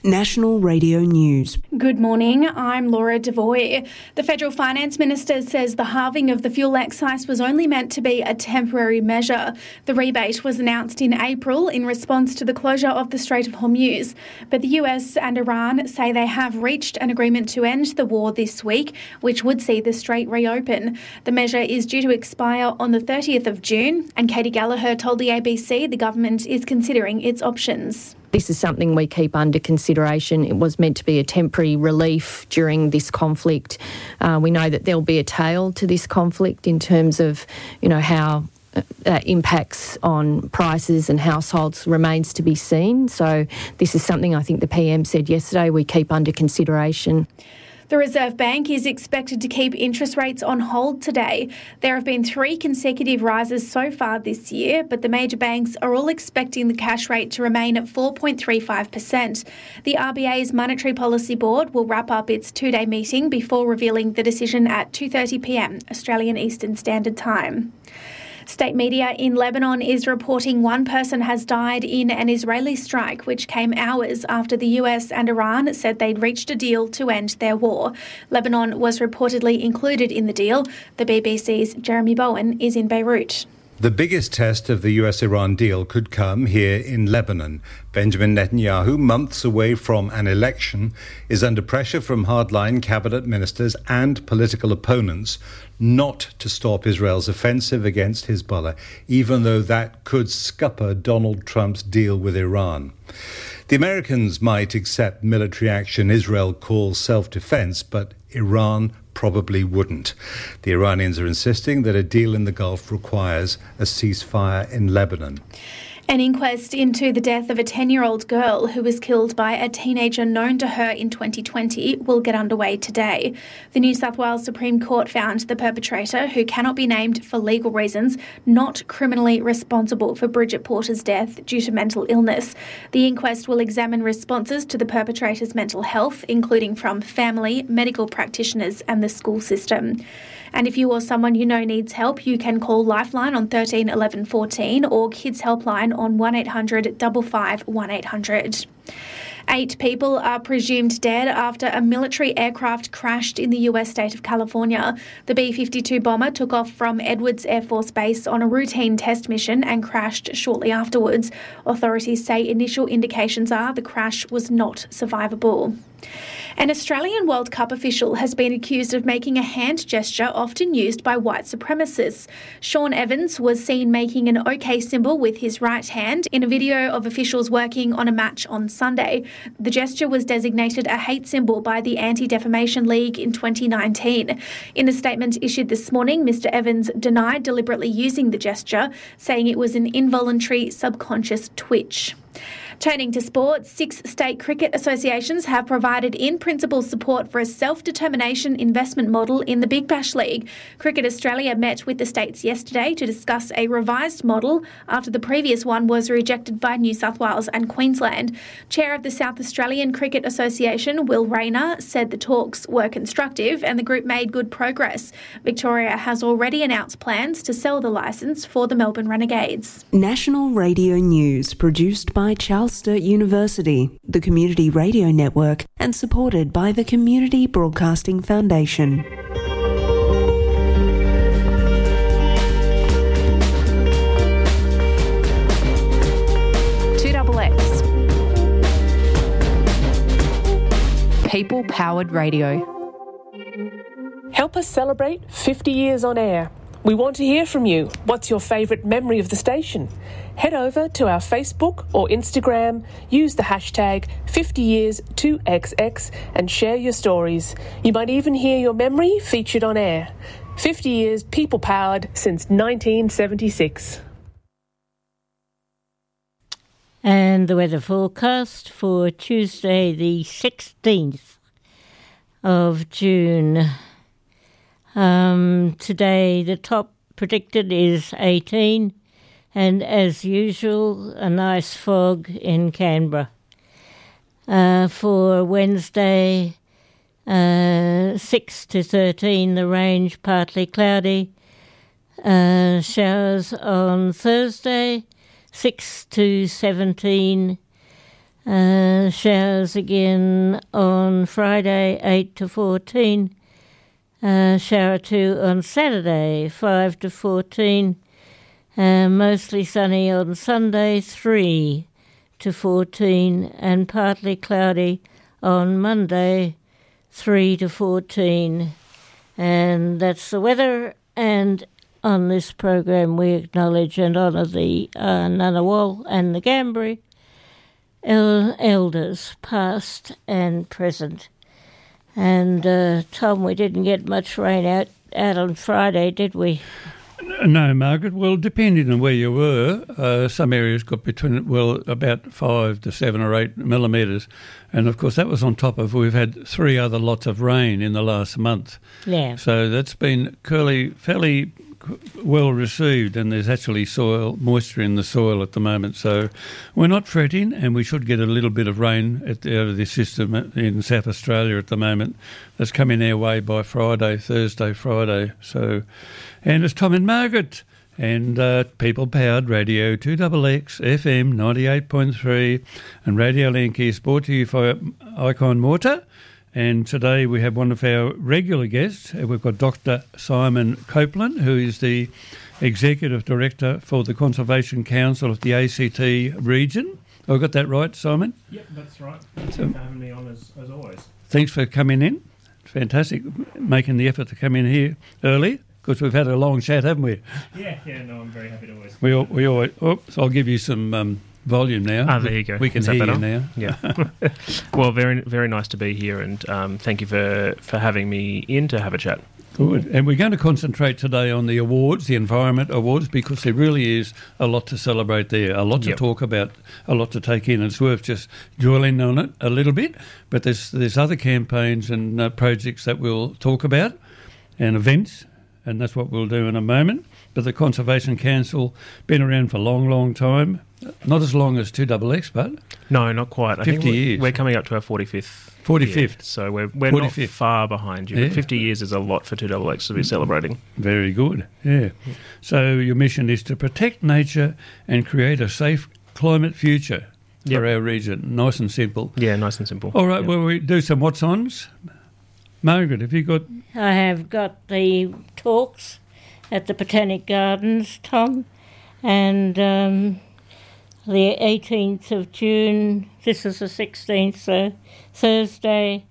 National Radio News. Good morning, I'm Laura Devoy. The Federal Finance Minister says the halving of the fuel excise was only meant to be a temporary measure. The rebate was announced in April in response to the closure of the Strait of Hormuz. But the US and Iran say they have reached an agreement to end the war this week, which would see the strait reopen. The measure is due to expire on the 30th of June, and Katie Gallagher told the ABC the government is considering its options. This is something we keep under consideration. It was meant to be a temporary relief during this conflict. We know that there'll be a tail to this conflict in terms of, how that impacts on prices and households remains to be seen. So this is something I think the PM said yesterday we keep under consideration. The Reserve Bank is expected to keep interest rates on hold today. There have been 3 consecutive rises so far this year, but the major banks are all expecting the cash rate to remain at 4.35%. The RBA's Monetary Policy Board will wrap up its 2-day meeting before revealing the decision at 2:30 p.m, Australian Eastern Standard Time. State media in Lebanon is reporting one person has died in an Israeli strike, which came hours after the US and Iran said they'd reached a deal to end their war. Lebanon was reportedly included in the deal. The BBC's Jeremy Bowen is in Beirut. The biggest test of the US-Iran deal could come here in Lebanon. Benjamin Netanyahu, months away from an election, is under pressure from hardline cabinet ministers and political opponents not to stop Israel's offensive against Hezbollah, even though that could scupper Donald Trump's deal with Iran. The Americans might accept military action Israel calls self-defense, but Iran probably wouldn't. The Iranians are insisting that a deal in the Gulf requires a ceasefire in Lebanon. An inquest into the death of a 10-year-old girl who was killed by a teenager known to her in 2020 will get underway today. The New South Wales Supreme Court found the perpetrator, who cannot be named for legal reasons, not criminally responsible for Bridget Porter's death due to mental illness. The inquest will examine responses to the perpetrator's mental health, including from family, medical practitioners and the school system. And if you or someone you know needs help, you can call Lifeline on 13 11 14 or Kids Helpline on 1800 55 1800. 8 people are presumed dead after a military aircraft crashed in the US state of California. The B-52 bomber took off from Edwards Air Force Base on a routine test mission and crashed shortly afterwards. Authorities say initial indications are the crash was not survivable. An Australian World Cup official has been accused of making a hand gesture often used by white supremacists. Sean Evans was seen making an OK symbol with his right hand in a video of officials working on a match on Sunday. The gesture was designated a hate symbol by the Anti-Defamation League in 2019. In a statement issued this morning, Mr Evans denied deliberately using the gesture, saying it was an involuntary subconscious twitch. Turning to sport, 6 state cricket associations have provided in-principle support for a self-determination investment model in the Big Bash League. Cricket Australia met with the states yesterday to discuss a revised model after the previous one was rejected by New South Wales and Queensland. Chair of the South Australian Cricket Association, Will Rayner, said the talks were constructive and the group made good progress. Victoria has already announced plans to sell the licence for the Melbourne Renegades. National Radio News, produced by Charles Sturt University, the Community Radio Network, and supported by the Community Broadcasting Foundation. People-powered radio. Help us celebrate 50 years on air. We want to hear from you. What's your favourite memory of the station? Head over to our Facebook or Instagram, use the hashtag 50years2XX and share your stories. You might even hear your memory featured on air. 50 years people-powered since 1976. And the weather forecast for Tuesday the 16th of June. Today the top predicted is 18, and as usual a nice fog in Canberra. For Wednesday 6 to 13 the range partly cloudy, showers on Thursday 6 to 17 Showers again on Friday, 8 to 14. Shower 2 on Saturday, 5 to 14. Mostly sunny on Sunday, 3 to 14. And partly cloudy on Monday, 3 to 14. And that's the weather. And on this program we acknowledge and honour the Ngunnawal and the Ngambri elders, past and present. And Tom, we didn't get much rain out on Friday, did we? No, Margaret. Well, depending on where you were, some areas got about 5 to 7 or 8 millimetres. And, of course, that was on top of we've had 3 other lots of rain in the last month. Yeah. So that's been fairly well received, and there's actually moisture in the soil at the moment. So we're not fretting, and we should get a little bit of rain out of this system in South Australia at the moment. That's coming our way by Thursday, Friday. So, and it's Tom and Margaret, and people-powered Radio 2XX FM 98.3, and Radio Link is brought to you by Icon Water. And today we have one of our regular guests. We've got Dr. Simon Copeland, who is the Executive Director for the Conservation Council of the ACT region. Have I got that right, Simon? Yep, that's right. Thanks for having me on as always. Thanks for coming in. Fantastic. Making the effort to come in here early, because we've had a long chat, haven't we? Yeah, no, I'm very happy to always. We always. Oops, I'll give you some volume now. There you go. We can hear you now. Yeah. Well, very, very nice to be here, and thank you for having me in to have a chat. Good. And we're going to concentrate today on the awards, the Environment Awards, because there really is a lot to celebrate there, a lot to talk about, a lot to take in. It's worth just dwelling on it a little bit, but there's other campaigns and projects that we'll talk about, and events, and that's what we'll do in a moment. But the Conservation Council, been around for a long, long time. Not as long as 2XX, but... No, not quite. 50 years. We're coming up to our 45th. 45th. Year, so we're 45th. Not far behind you. Yeah. 50 years is a lot for 2XX to be celebrating. Very good, yeah. So your mission is to protect nature and create a safe climate future for our region. Nice and simple. Yeah, nice and simple. All right, well, we do some what's-ons. Margaret, have you got... I have got the talks at the Botanic Gardens, Tom, and the 18th of June, this is the 16th, so Thursday,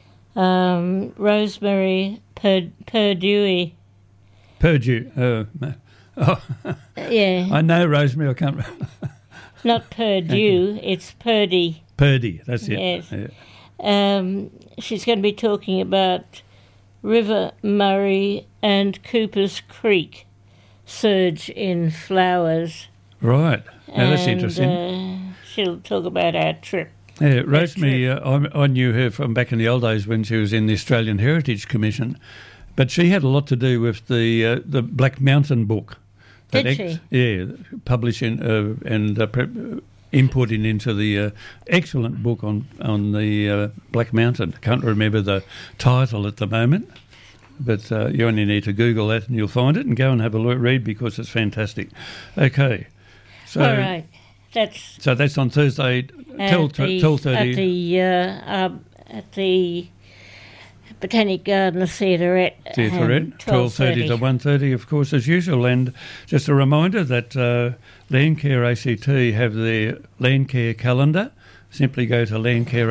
Rosemary Purdue. Purdue, yeah. I know Rosemary, I can't remember. Not Purdue, it's Purdy. Purdy, that's it. Yes. Yeah. She's going to be talking about River Murray and Cooper's Creek surge in flowers. Right. Now, that's interesting. She'll talk about our trip. Yeah, Rosemary, I knew her from back in the old days when she was in the Australian Heritage Commission, but she had a lot to do with the Black Mountain book. Did she? Yeah, publishing and inputting into the excellent book on the Black Mountain. I can't remember the title at the moment, but you only need to Google that and you'll find it, and go and have a read because it's fantastic. Okay. So, all right. That's on Thursday till 12:30 at the Botanic Garden Theaterette. 12:30 to 1:30, of course, as usual. And just a reminder that Landcare ACT have their Landcare calendar. Simply go to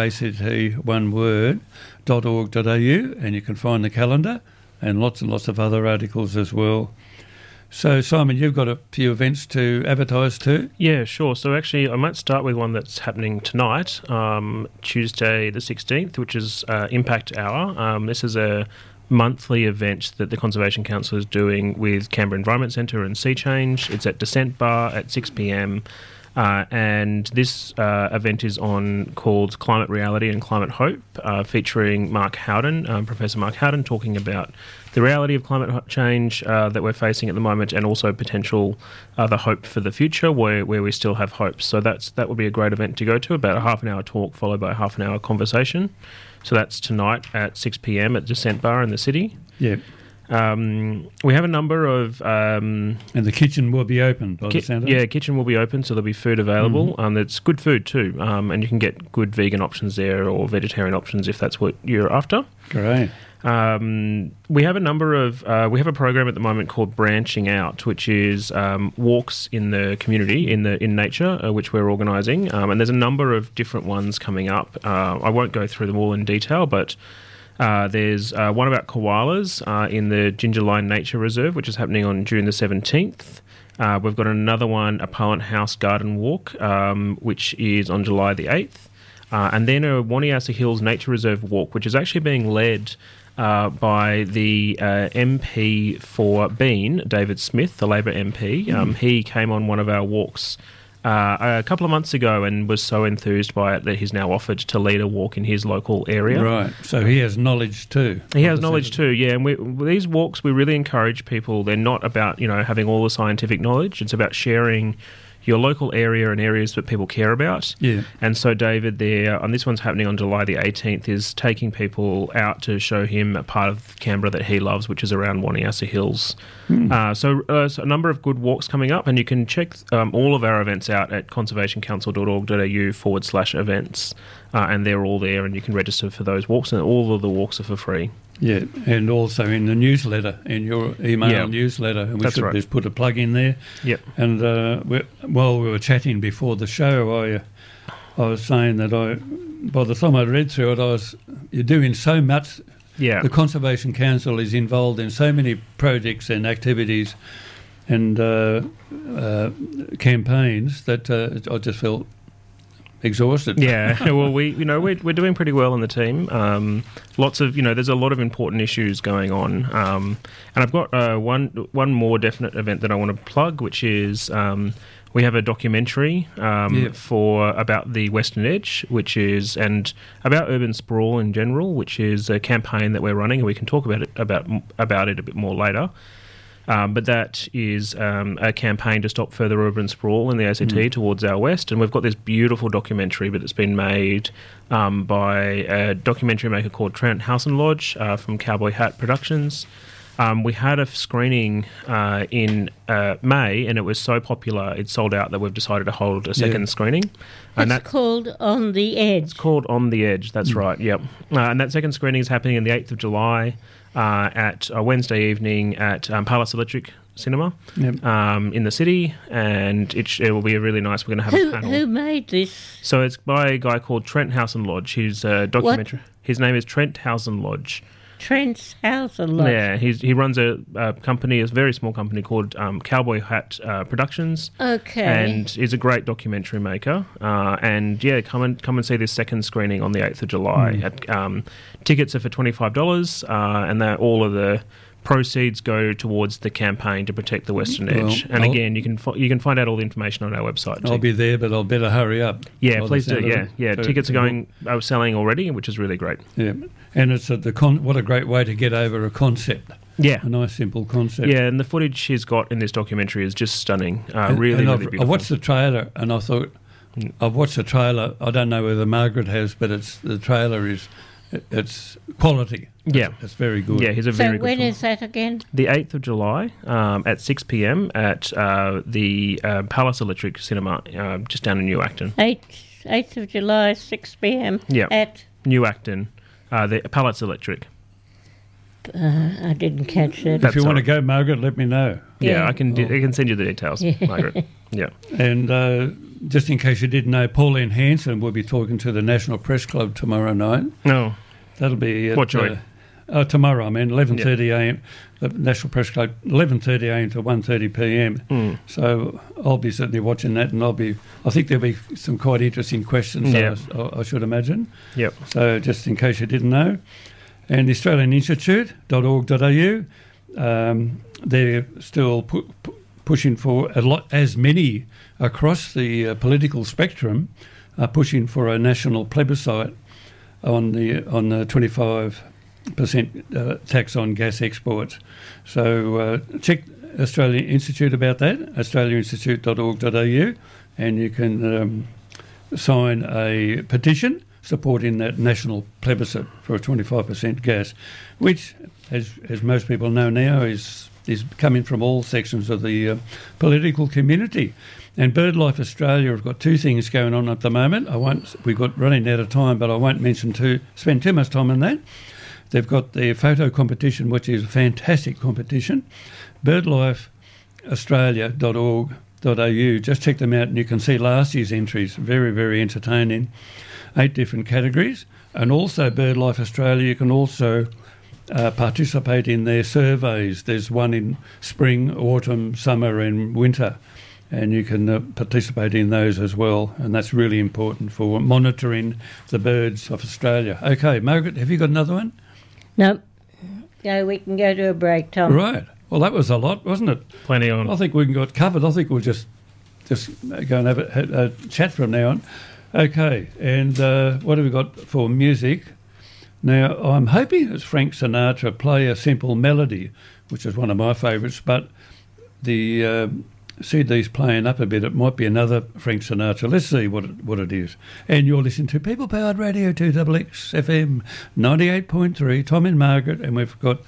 landcareact.org.au and you can find the calendar and lots of other articles as well. So, Simon, you've got a few events to advertise too? Yeah, sure. So, actually, I might start with one that's happening tonight, Tuesday the 16th, which is Impact Hour. This is a monthly event that the Conservation Council is doing with Canberra Environment Centre and Sea Change. It's at Descent Bar at 6 p.m. And this event is called Climate Reality and Climate Hope, featuring Mark Howden, Professor Mark Howden, talking about the reality of climate change that we're facing at the moment, and also potential the hope for the future where we still have hope. So that would be a great event to go to, about a half an hour talk followed by a half an hour conversation. So that's tonight at 6 p.m. at Descent Bar in the city. Yeah. We have a number of... and the kitchen will be open by the sound of it? Yeah, kitchen will be open, so there'll be food available. It's good food too, and you can get good vegan options there or vegetarian options if that's what you're after. Great. We have a number of... we have a program at the moment called Branching Out, which is walks in the community, in nature, which we're organising. And there's a number of different ones coming up. I won't go through them all in detail, but... there's one about koalas in the Gingerline Nature Reserve, which is happening on June the 17th. We've got another one, a Parliament House Garden Walk, which is on July the 8th. And then a Waniasa Hills Nature Reserve Walk, which is actually being led by the MP for Bean, David Smith, the Labor MP. He came on one of our walks a couple of months ago and was so enthused by it that he's now offered to lead a walk in his local area. Right, so he has knowledge too. He has knowledge too, yeah. And these walks, we really encourage people. They're not about, having all the scientific knowledge. It's about sharing your local area and areas that people care about. Yeah. And so David there, and this one's happening on July the 18th, is taking people out to show him a part of Canberra that he loves, which is around Waniasa Hills. So a number of good walks coming up, and you can check all of our events out at conservationcouncil.org.au/events, and they're all there, and you can register for those walks, and all of the walks are for free. Yeah, and also in the newsletter, in your email newsletter, and we should just put a plug in there. Yep. And while we were chatting before the show, I was saying that by the time I read through it, you're doing so much. Yeah. The Conservation Council is involved in so many projects and activities and campaigns that I just felt exhausted. Yeah, well, we're doing pretty well in the team. Lots of there's a lot of important issues going on, and I've got one more definite event that I want to plug, which is we have a documentary about the Western Edge, and about urban sprawl in general, which is a campaign that we're running, and we can talk about it a bit more later. But that is a campaign to stop further urban sprawl in the ACT towards our west. And we've got this beautiful documentary, but it's been made by a documentary maker called Trent Housenlodge from Cowboy Hat Productions. We had a screening in May, and it was so popular, it sold out, that we've decided to hold a second screening. And it's called On the Edge. It's called On the Edge, that's right, yep. And that second screening is happening on the 8th of July. At a Wednesday evening at Palace Electric Cinema in the city, and it will be really nice. We're going to have a panel. Who made this? So it's by a guy called Trent Housenlodge. He's a documentary. What? His name is Trent Housenlodge. Trent Housenlodge. Yeah, he runs a company, a very small company called Cowboy Hat Productions. Okay. And he's a great documentary maker. And yeah, come and see this second screening on the 8th of July. Tickets are for $25, and all of the proceeds go towards the campaign to protect the Western Edge. And again, you can find out all the information on our website. I'll be there, but I'll better hurry up. Yeah, please do. Yeah. Tickets are selling already, which is really great. Yeah, and it's what a great way to get over a concept. Yeah, a nice simple concept. Yeah, and the footage she's got in this documentary is just stunning. Really beautiful. I watched the trailer, and I thought, I've watched the trailer. I don't know whether Margaret has, but the trailer is. It's quality. It's very good. Yeah, he's a very good film. So when film. is that again? The 8th of July at 6 p.m. at the Palace Electric Cinema just down in New Acton. 8th of July, 6 p.m. At? New Acton, the Palace Electric. I didn't catch that. If you want to go, Margaret, let me know. Yeah, I can send you the details, Margaret. Yeah. And just in case you didn't know, Pauline Hanson will be talking to the National Press Club tomorrow night. No. That'll be what joy? Tomorrow, 11:30 a.m. The National Press Club, 11:30 a.m. to 1:30 p.m. So I'll be certainly watching that, and I think there'll be some quite interesting questions. I should imagine. Yep. So just in case you didn't know, and the Australian Institute.org.au, they're still pushing for as many across the political spectrum are pushing for a national plebiscite on the 25% tax on gas exports. So check Australian Institute about that, australianinstitute.org.au, and you can sign a petition, supporting that national plebiscite for a 25% gas, which, as most people know now, is coming from all sections of the political community. And BirdLife Australia have got two things going on at the moment. We've got running out of time, but I won't spend too much time on that. They've got their photo competition, which is a fantastic competition. birdlifeaustralia.org.au. Just check them out and you can see last year's entries. Very, very entertaining. 8 different categories. And also BirdLife Australia, you can also participate in their surveys. There's one in spring, autumn, summer and winter. And you can participate in those as well. And that's really important for monitoring the birds of Australia. Okay, Margaret, have you got another one? No. No, we can go to a break, Tom. Right. Well, that was a lot, wasn't it? Plenty on. I think we can got covered. I think we'll just go and have a chat from now on. Okay, and what have we got for music? Now, I'm hoping it's Frank Sinatra, Play a Simple Melody, which is one of my favourites, but the CD's playing up a bit. It might be another Frank Sinatra. Let's see what it is. And you're listening to People Powered Radio 2XX FM 98.3, Tom and Margaret, and we've got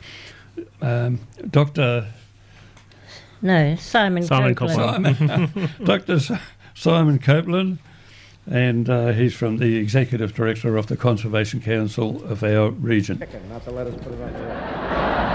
Dr. No, Simon Copeland. Dr. Simon Copeland, and he's from the Executive Director of the Conservation Council of our region. Not to let us put it on the wall.